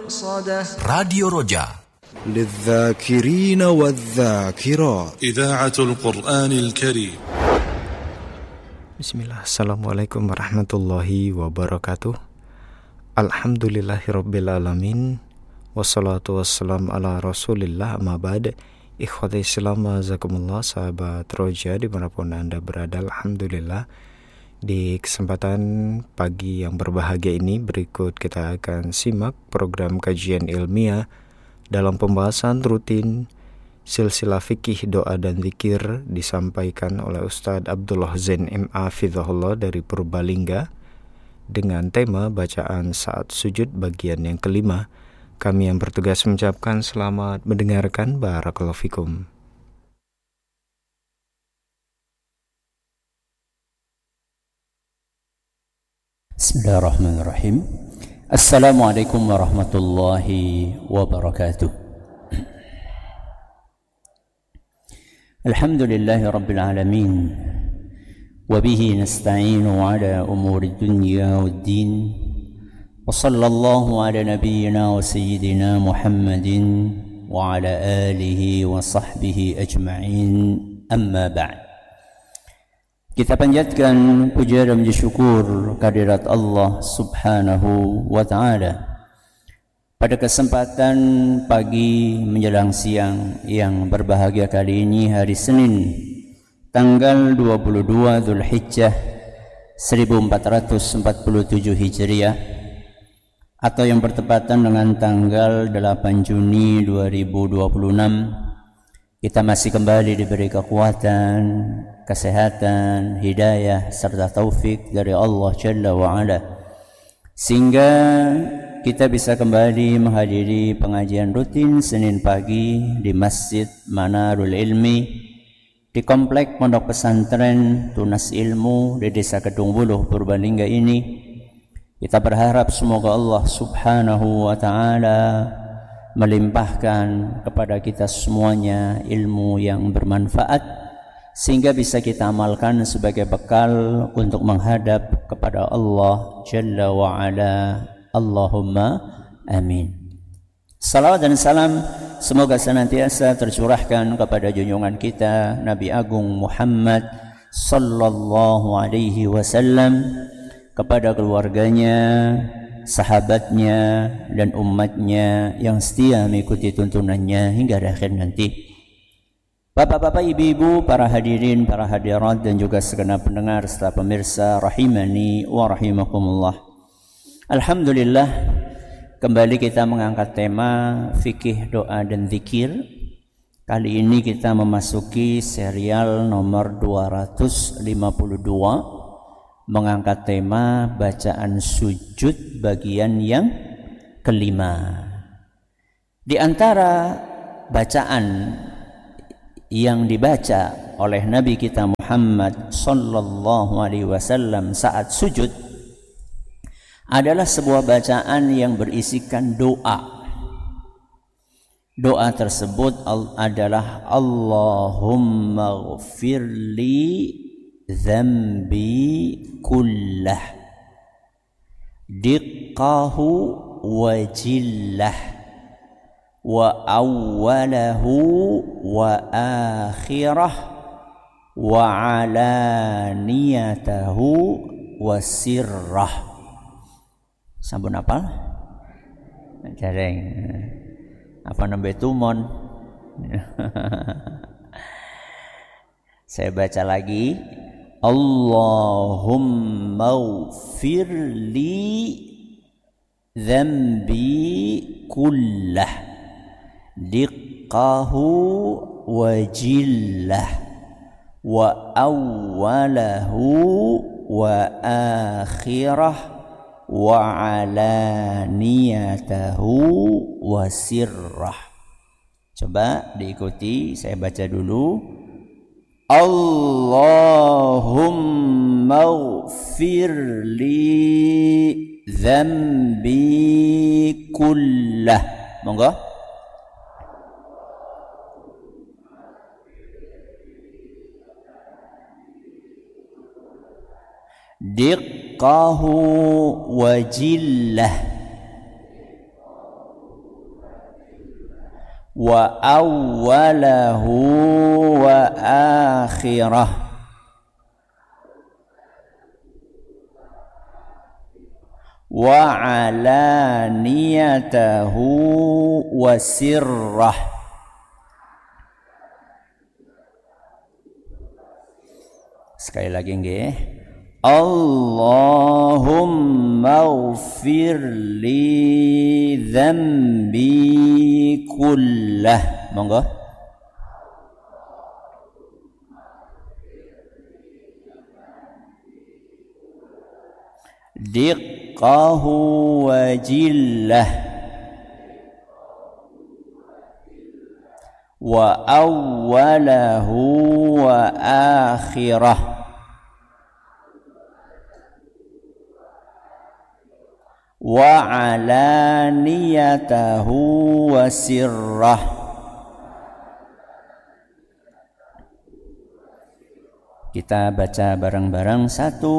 مقصده راديو رجاء للذاكرين والذاكرات إذاعة القرآن الكريم. Bismillah, Assalamualaikum warahmatullahi wabarakatuh. Alhamdulillahirrabbilalamin. Wassalatu wassalamu ala rasulillah, amma ba'd. Ikhwati Islam, azakumullah, sahabat Roja dimanapun Anda berada. Alhamdulillah, di kesempatan pagi yang berbahagia ini berikut kita akan simak program kajian ilmiah dalam pembahasan rutin silsilah fikih doa dan zikir disampaikan oleh Ustadz Abdullah Zain MA Fidhahullah dari Purbalingga dengan tema bacaan saat sujud bagian yang kelima. Kami yang bertugas mengucapkan selamat mendengarkan. Barakallahu fikum. Bismillahirrahmanirrahim. Assalamualaikum warahmatullahi wabarakatuh. Alhamdulillahi Rabbil Alamin. Wabihi nasta'inu ala umuri dunya waddin. Wa sallallahu ala nabiyyina wa sayyidina Muhammadin wa ala alihi wa sahbihi ajma'in. Amma ba'd. Kita panjatkan puja dan puji syukur kehadirat Allah Subhanahu wa ta'ala pada kesempatan pagi menjelang siang yang berbahagia kali ini, hari Senin tanggal 22 Zulhijjah 1447 Hijriah, atau yang bertepatan dengan tanggal 8 Juni 2026. Kita masih kembali diberi kekuatan, kesehatan, hidayah serta taufik dari Allah Jalla wa'ala, sehingga kita bisa kembali menghadiri pengajian rutin Senin pagi di Masjid Manarul Ilmi di Komplek Pondok Pesantren Tunas Ilmu di Desa Kedung Buluh, Purbalingga ini. Kita berharap semoga Allah Subhanahu wa ta'ala melimpahkan kepada kita semuanya ilmu yang bermanfaat sehingga bisa kita amalkan sebagai bekal untuk menghadap kepada Allah Jalla wa'ala. Allahumma amin. Salawat dan salam semoga senantiasa tercurahkan kepada junjungan kita Nabi Agung Muhammad sallallahu alaihi wasallam, kepada keluarganya, sahabatnya dan umatnya yang setia mengikuti tuntunannya hingga akhir nanti. Bapak-bapak, ibu-ibu, para hadirin, para hadirat dan juga segenap pendengar serta pemirsa rahimani wa rahimakumullah. Alhamdulillah, kembali kita mengangkat tema fikih doa dan zikir. Kali ini kita memasuki serial nomor 252, mengangkat tema bacaan sujud bagian yang kelima. Di antara bacaan yang dibaca oleh Nabi kita Muhammad sallallahu alaihi wasallam saat sujud adalah sebuah bacaan yang berisikan doa. Doa tersebut adalah Allahumma ghfirli dzambi kullah diqqahu wa jillah wa awwalahu wa akhirah wa alaniyatahu wa sirrah. Sampun apal? Jareng. Apa nembe tumon? Saya baca lagi. Allahumma ghfirli dzambi kullah diqqahu wa jillah wa awwalahu wa akhirah wa alaniyatahu wa sirrah. Coba diikuti, saya baca dulu. Allahumma ghfirli dzambi kullah. Monggo. Diqqahu wa jillah wa awwalahu wa akhirah, wa alaniyatahu wa sirrah. Sekali lagi nggih. Allahumma ighfir li dzambi kullah. Monggo. Diqqahu wa jillah, wa awwalahu wa akhirah, wa alaniyatahu wa sirrah. Kita baca bareng-bareng 1,